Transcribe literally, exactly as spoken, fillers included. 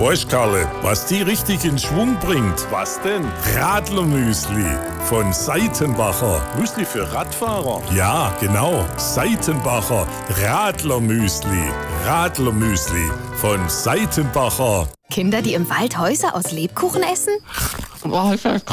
Weißt, Karle, was die richtig in Schwung bringt? Was denn? Radlermüsli von Seitenbacher. Müsli für Radfahrer? Ja, genau. Seitenbacher Radlermüsli. Radlermüsli von Seitenbacher. Kinder, die im Wald Häuser aus Lebkuchen essen? Boah, ist das